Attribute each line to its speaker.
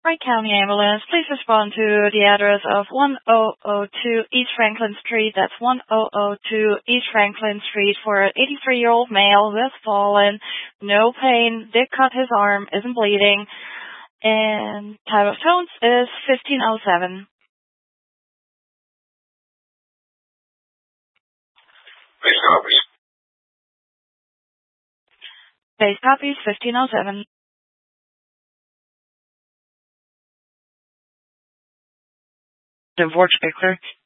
Speaker 1: Wright County Ambulance, please respond to the address of 1002 East Franklin Street. That's 1002 East Franklin Street for an 83-year-old male who has fallen. No pain, did cut his arm, isn't bleeding, and type of tones is 1507.
Speaker 2: Base copies.
Speaker 1: Base copies, 1507.
Speaker 3: Den Wortspiegler